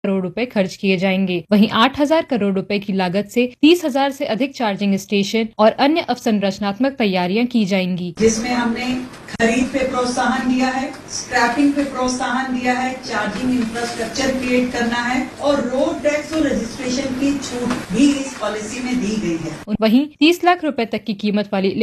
करोड़ रुपए खर्च किए जाएंगे। वहीं 8,000 करोड़ रुपए की लागत से 30,000 से अधिक चार्जिंग स्टेशन और अन्य अवसंरचनात्मक तैयारियां की जाएंगी, जिसमें हमने खरीद पे प्रोत्साहन दिया है, स्क्रैपिंग पे प्रोत्साहन दिया है, चार्जिंग इंफ्रास्ट्रक्चर क्रिएट करना है और रोड टैक्स और रजिस्ट्रेशन की छूट भी इस पॉलिसी में दी गई है। वहीं 30 लाख रुपए तक की कीमत वाली